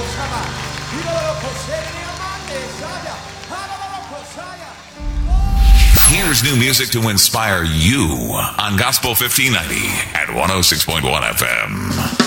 Here's new music to inspire you on Gospel 1590 at 106.1 FM.